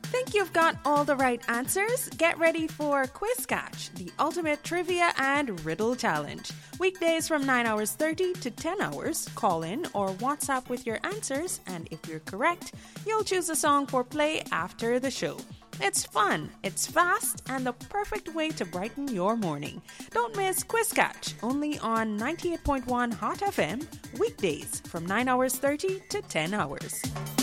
Think you've got all the right answers? Get ready for Quiz Catch, the ultimate trivia and riddle challenge. Weekdays from 9 hours 30 to 10 hours, call in or WhatsApp with your answers, and if you're correct, you'll choose a song for play after the show. It's fun, it's fast, and the perfect way to brighten your morning. Don't miss Quiz Catch, only on 98.1 Hot FM, weekdays from 9 hours 30 to 10 hours.